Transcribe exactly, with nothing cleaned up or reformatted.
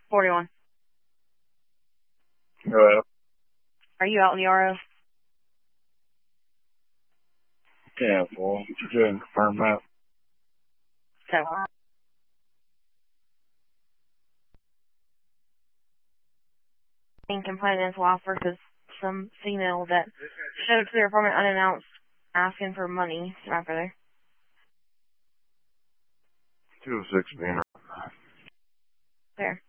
forty-one. Hello. Are you out in the R O? Yeah, well, go ahead and confirm that. Okay. Complaint against Wofford because some female that showed up to their apartment unannounced asking for money after there. two oh six Banner. There.